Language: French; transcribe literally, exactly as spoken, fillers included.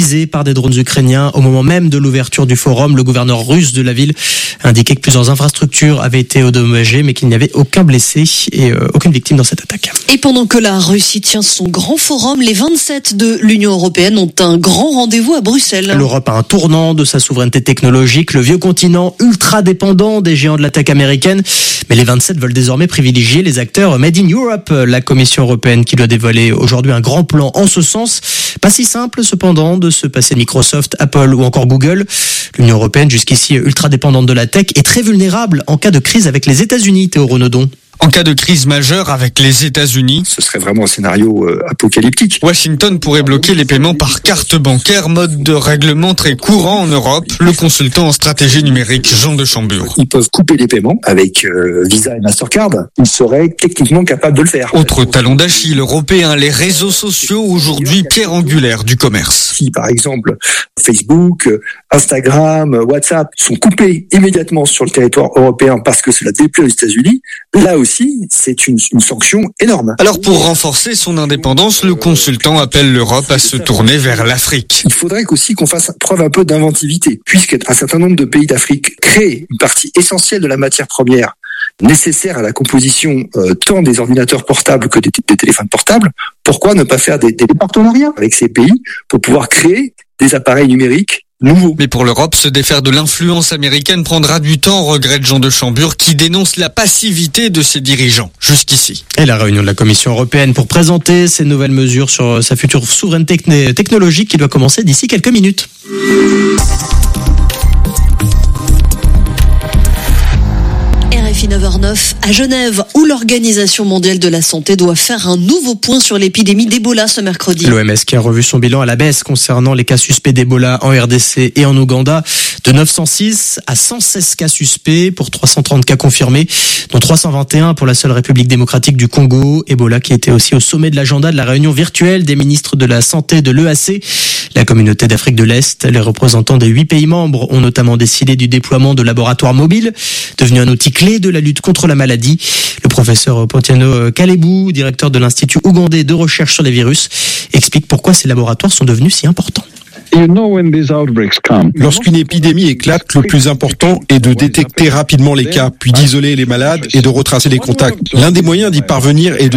visée par des drones ukrainiens. Au moment même de l'ouverture du forum, le gouverneur russe de la ville indiquait que plusieurs infrastructures avaient été endommagées, mais qu'il n'y avait aucun blessé et euh, aucune victime dans cette attaque. Et pendant que la Russie tient son grand forum, les vingt-sept de l'Union européenne ont un grand rendez-vous à Bruxelles. L'Europe a un tournant de sa souveraineté technologique, le vieux continent ultra dépendant des géants de la tech américaine. Mais les vingt-sept veulent désormais privilégier les acteurs Made in Europe. La Commission européenne qui doit dévoiler aujourd'hui un grand plan en ce sens. Pas si simple cependant de se passer de Microsoft, Apple ou encore Google. L'Union européenne, jusqu'ici ultra dépendante de la tech, est très vulnérable en cas de crise avec les États-Unis, Théo Renaudon. En cas de crise majeure avec les États-Unis, ce serait vraiment un scénario euh, apocalyptique. Washington pourrait bloquer les paiements par carte bancaire, mode de règlement très courant en Europe. Le consultant en stratégie numérique Jean de Chambure. Ils peuvent couper les paiements avec euh, Visa et Mastercard. Ils seraient techniquement capables de le faire. Autre talon d'Achille européen, les réseaux sociaux, aujourd'hui pierre angulaire du commerce. Si par exemple Facebook, Instagram, WhatsApp sont coupés immédiatement sur le territoire européen parce que cela déplaît aux États-Unis, là aussi c'est une, une sanction énorme. Alors pour renforcer son indépendance, le consultant appelle l'Europe à se tourner vers l'Afrique. Il faudrait aussi qu'on fasse preuve un peu d'inventivité, puisqu'un certain nombre de pays d'Afrique créent une partie essentielle de la matière première nécessaire à la composition euh, tant des ordinateurs portables que des, des téléphones portables. Pourquoi ne pas faire des, des partenariats avec ces pays pour pouvoir créer des appareils numériques nouveau. Mais pour l'Europe, se défaire de l'influence américaine prendra du temps, regrette Jean de Chambure, qui dénonce la passivité de ses dirigeants jusqu'ici. Et la réunion de la Commission européenne pour présenter ces nouvelles mesures sur sa future souveraineté technologique qui doit commencer d'ici quelques minutes. R F I neuf heures neuf à Genève, où l'Organisation mondiale de la santé doit faire un nouveau point sur l'épidémie d'Ebola ce mercredi. L'O M S qui a revu son bilan à la baisse concernant les cas suspects d'Ebola en R D C et en Ouganda, de neuf cent six à cent seize cas suspects pour trois cent trente cas confirmés, dont trois cent vingt et un pour la seule République démocratique du Congo. Ebola qui était aussi au sommet de l'agenda de la réunion virtuelle des ministres de la Santé de l'E A C. La communauté d'Afrique de l'Est, les représentants des huit pays membres ont notamment décidé du déploiement de laboratoires mobiles, devenu un outil clé de la lutte contre la maladie. Le professeur Pontiano Kalebou, directeur de l'Institut ougandais de recherche sur les virus, explique pourquoi ces laboratoires sont devenus si importants. Lorsqu'une épidémie éclate, le plus important est de détecter rapidement les cas, puis d'isoler les malades et de retracer les contacts. L'un des moyens d'y parvenir est de